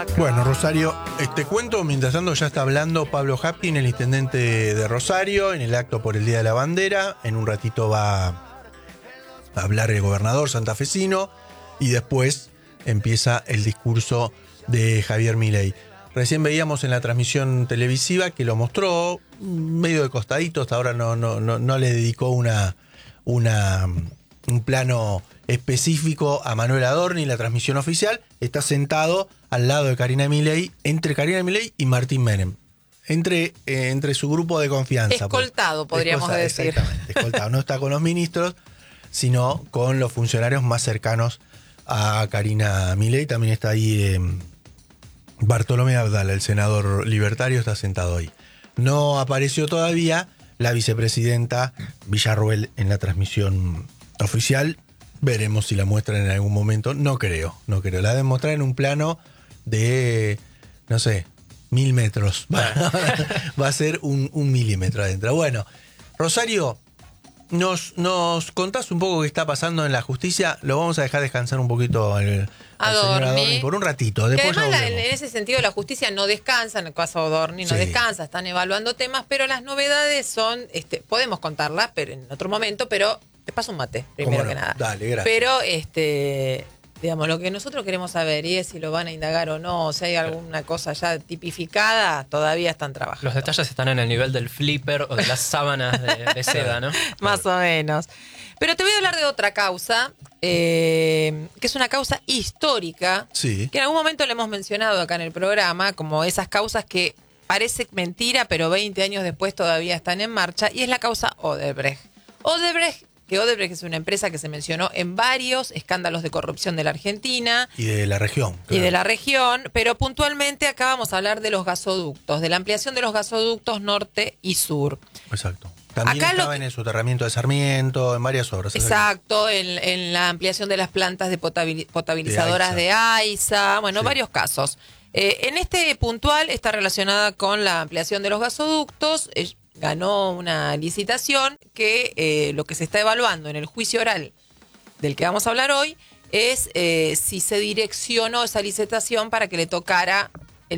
Bueno, Rosario, te cuento, mientras tanto ya está hablando Pablo Hapkin, el intendente de Rosario, en el acto por el Día de la Bandera. En un ratito va a hablar el gobernador santafesino y después empieza el discurso de Javier Milei. Recién veíamos en la transmisión televisiva que lo mostró medio de costadito, hasta ahora no le dedicó un plano específico a Manuel Adorni, la transmisión oficial. Está sentado al lado de Karina Milei, entre Karina Milei y Martín Menem, entre su grupo de confianza. Escoltado, podríamos decir. Exactamente, escoltado. No está con los ministros, sino con los funcionarios más cercanos a Karina Milei. También está ahí Bartolomé Abdala, el senador libertario, está sentado ahí. No apareció todavía la vicepresidenta Villarruel en la transmisión oficial. Veremos si la muestran en algún momento. No creo. La deben mostrar en un plano de, no sé, 1000 metros. Va a ser un milímetro adentro. Bueno, Rosario, nos contás un poco qué está pasando en la justicia. Lo vamos a dejar descansar un poquito al señor Adorni por un ratito. Después que además en ese sentido la justicia no descansa, en el caso de Adorni no descansa, están evaluando temas, pero las novedades son, podemos contarlas pero en otro momento, pero te paso un mate, primero que nada. Dale, gracias. Pero, digamos, lo que nosotros queremos saber y es si lo van a indagar o no, o si hay alguna cosa ya tipificada, todavía están trabajando. Los detalles están en el nivel del flipper o de las sábanas de seda, ¿no? Más o menos. Pero te voy a hablar de otra causa, que es una causa histórica, que en algún momento le hemos mencionado acá en el programa, como esas causas que parece mentira, pero 20 años después todavía están en marcha, y es la causa Odebrecht. Odebrecht es una empresa que se mencionó en varios escándalos de corrupción de la Argentina. Y de la región. Claro. Y de la región, pero puntualmente acá vamos a hablar de los gasoductos, de la ampliación de los gasoductos norte y sur. Exacto. También acá estaba en el soterramiento de Sarmiento, en varias obras. Exacto, en la ampliación de las plantas de potabilizadoras de AISA, bueno, varios casos. En este puntual está relacionada con la ampliación de los gasoductos. Ganó una licitación que lo que se está evaluando en el juicio oral del que vamos a hablar hoy es si se direccionó esa licitación para que le tocara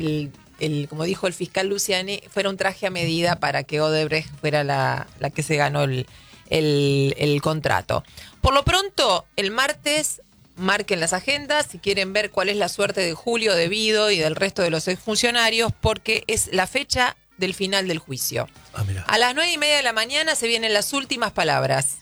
como dijo el fiscal Luciani, fuera un traje a medida para que Odebrecht fuera la que se ganó el contrato. Por lo pronto, el martes, marquen las agendas si quieren ver cuál es la suerte de Julio, de Vido y del resto de los exfuncionarios, porque es la fecha del final del juicio. A las 9:30 de la mañana se vienen las últimas palabras.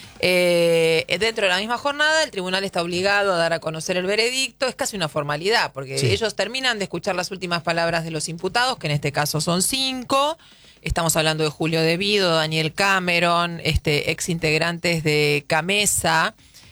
Dentro de la misma jornada, el tribunal está obligado a dar a conocer el veredicto. Es casi una formalidad, porque ellos terminan de escuchar las últimas palabras de los imputados, que en este caso son 5. Estamos hablando de Julio De Vido, Daniel Cameron, ex integrantes de Camesa,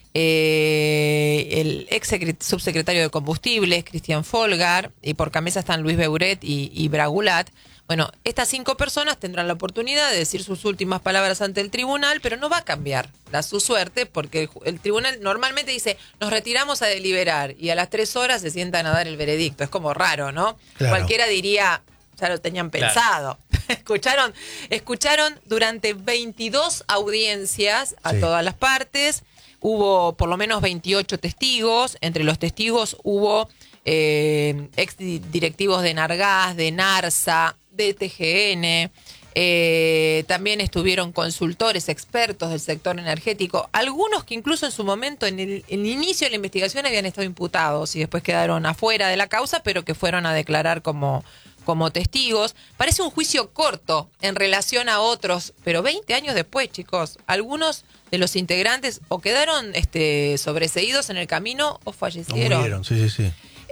el ex subsecretario de Combustibles, Cristian Folgar, y por Camesa están Luis Beuret y Bragulat. Bueno, estas 5 personas tendrán la oportunidad de decir sus últimas palabras ante el tribunal, pero no va a cambiar su suerte, porque el tribunal normalmente dice, nos retiramos a deliberar, y a las 3 horas se sientan a dar el veredicto. Es como raro, ¿no? Claro. Cualquiera diría, ya lo tenían pensado. Claro. Escucharon durante 22 audiencias a todas las partes. Hubo por lo menos 28 testigos. Entre los testigos hubo ex directivos de Nargás, de Narsa, de TGN, también estuvieron consultores, expertos del sector energético, algunos que incluso en su momento, en el inicio de la investigación, habían estado imputados y después quedaron afuera de la causa, pero que fueron a declarar como testigos. Parece un juicio corto en relación a otros, pero 20 años después, chicos, algunos de los integrantes o quedaron sobreseídos en el camino o fallecieron. O murieron, sí.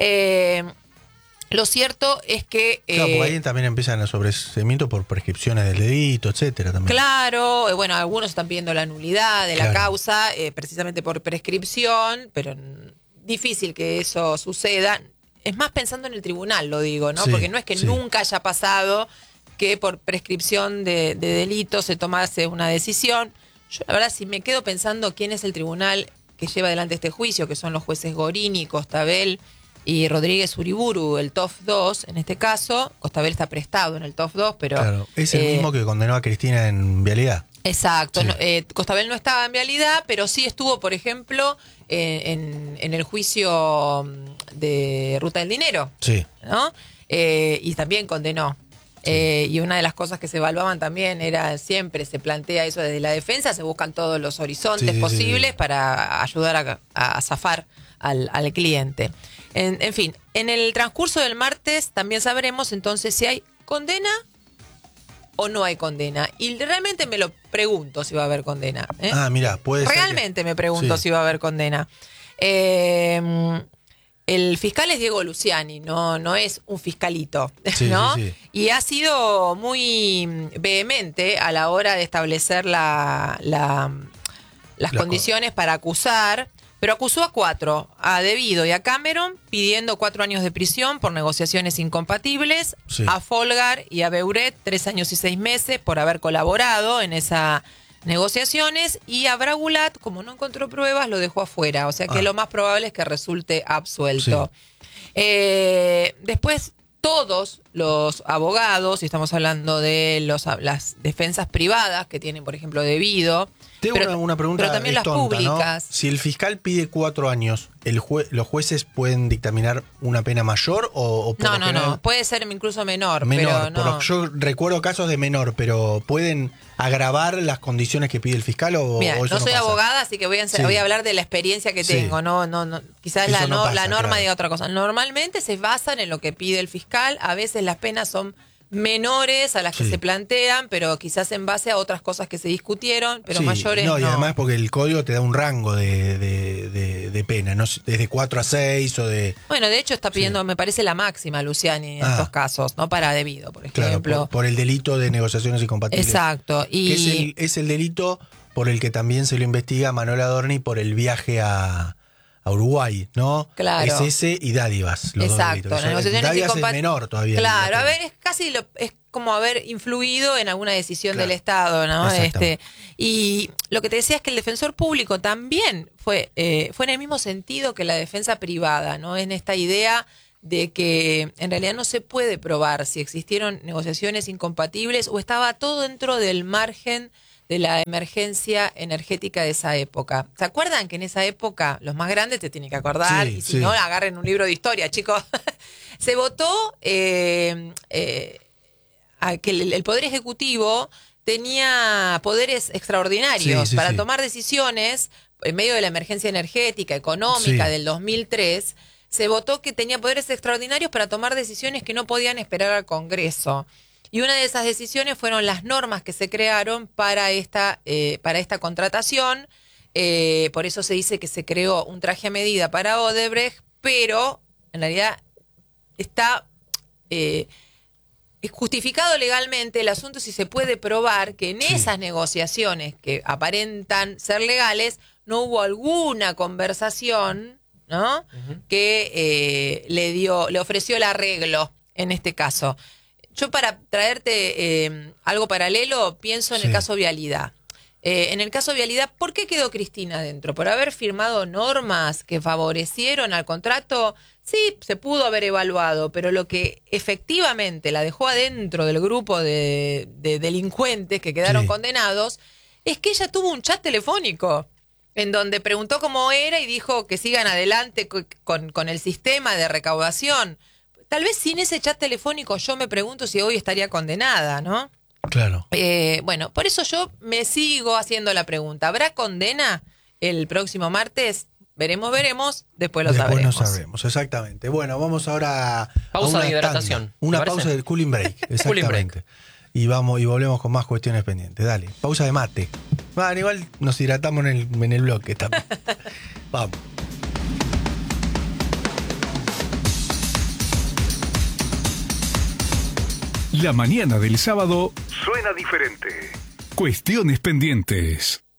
Lo cierto es que... Claro, porque ahí también empiezan el sobreseimiento por prescripciones del delito, etcétera. También. Claro, bueno, algunos están pidiendo la nulidad de la causa, precisamente por prescripción, pero difícil que eso suceda. Es más pensando en el tribunal, lo digo, ¿no? Porque no es que nunca haya pasado que por prescripción de delito se tomase una decisión. Yo, la verdad, si me quedo pensando quién es el tribunal que lleva adelante este juicio, que son los jueces Gorini, Costabel y Rodríguez Uriburu, el TOF 2, en este caso. Costabel está prestado en el TOF 2, pero... Claro, es el mismo que condenó a Cristina en Vialidad. Exacto. Sí. No, Costabel no estaba en vialidad, pero sí estuvo, por ejemplo, en el juicio de Ruta del Dinero, Sí. ¿no? Y también condenó. Y una de las cosas que se evaluaban también era, siempre se plantea eso desde la defensa, se buscan todos los horizontes Sí. posibles para ayudar a zafar al cliente. En fin, en el transcurso del martes también sabremos entonces si hay condena o no hay condena. Y realmente me lo pregunto si va a haber condena. Mira, puede ser. Realmente me pregunto si va a haber condena. El fiscal es Diego Luciani, no es un fiscalito, Sí, ¿no? sí. Y ha sido muy vehemente a la hora de establecer las condiciones para acusar, pero acusó a 4, a Devido y a Cameron, pidiendo 4 años de prisión por negociaciones incompatibles, Sí. a Folgar y a Beuret 3 años y 6 meses por haber colaborado en esas negociaciones, y a Bragulat, como no encontró pruebas, lo dejó afuera, o sea que lo más probable es que resulte absuelto. Después, todos los abogados, y estamos hablando de las defensas privadas que tienen, por ejemplo, Devido, Tengo una pregunta, pero también es las tonta, públicas. ¿no? Si el fiscal pide 4 años, ¿los jueces pueden dictaminar una pena mayor o por lo general- No, puede ser incluso menor, Menor, pero no. yo recuerdo casos de menor, pero ¿pueden agravar las condiciones que pide el fiscal o Mira, eso no soy pasa? abogada, así que voy a hablar de la experiencia que Sí. tengo. No, quizás Eso no pasa, la norma claro. diga otra cosa. Normalmente se basan en lo que pide el fiscal. A veces las penas son menores a las que Sí. se plantean, pero quizás en base a otras cosas que se discutieron, pero Sí, mayores no. y además porque el código te da un rango de pena, ¿no? Desde 4 a 6 o de... Bueno, de hecho está pidiendo, me parece, la máxima, Luciani, en estos casos, no para Devido, por Claro, ejemplo. por el delito de negociaciones incompatibles. Exacto. Que es el delito por el que también se lo investiga a Manuel Adorni por el viaje a Uruguay, ¿no? Claro. Es ese y dádivas. Los Exacto, dos las delitos. negociaciones Dádivas es menor todavía. Claro, la a pena. ver, es como haber influido en alguna decisión Claro. del Estado, ¿no? Exactamente. Y lo que te decía es que el defensor público también fue en el mismo sentido que la defensa privada, ¿no? En esta idea de que en realidad no se puede probar si existieron negociaciones incompatibles o estaba todo dentro del margen de la emergencia energética de esa época. ¿Se acuerdan que en esa época, los más grandes te tienen que acordar, Sí, y si sí. no, agarren un libro de historia, chicos? Se votó a que el Poder Ejecutivo tenía poderes extraordinarios Sí, para sí. tomar decisiones en medio de la emergencia energética, económica Sí. del 2003. Se votó que tenía poderes extraordinarios para tomar decisiones que no podían esperar al Congreso. Y una de esas decisiones fueron las normas que se crearon para esta contratación. Por eso se dice que se creó un traje a medida para Odebrecht, pero en realidad está justificado legalmente el asunto si se puede probar que en esas negociaciones que aparentan ser legales no hubo alguna conversación, ¿no? Que le ofreció el arreglo en este caso. Yo, para traerte algo paralelo, pienso en el Sí. caso Vialidad. En el caso Vialidad, ¿por qué quedó Cristina adentro? ¿Por haber firmado normas que favorecieron al contrato? Sí, se pudo haber evaluado, pero lo que efectivamente la dejó adentro del grupo de delincuentes que quedaron Sí. condenados es que ella tuvo un chat telefónico en donde preguntó cómo era y dijo que sigan adelante con el sistema de recaudación. Tal vez sin ese chat telefónico yo me pregunto si hoy estaría condenada, ¿no? Claro. Bueno, por eso yo me sigo haciendo la pregunta. ¿Habrá condena el próximo martes? Veremos, después lo Después sabremos. no sabremos, exactamente. Bueno, vamos ahora Pausa a una de hidratación, tanda. Una ¿te parece? pausa del cooling break, exactamente. Cooling break. Y volvemos con más cuestiones pendientes. Dale, pausa de mate. Bueno, igual nos hidratamos en el bloque también. Vamos. La mañana del sábado, Suena diferente. cuestiones pendientes.